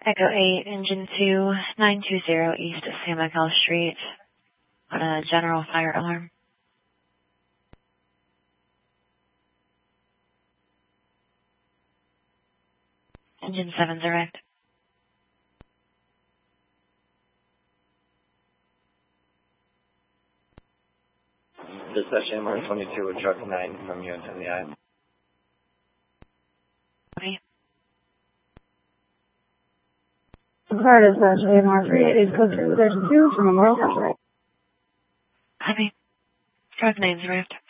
Echo 8, Engine 2, 920 east of San Miguel Street on a general fire alarm. Engine 7's direct. Dispatch MR22 with truck 9 from you to the eye. Okay. Car dispatch AMR38 is code 2 from Memorial Drive. Copy. Truck 9's direct.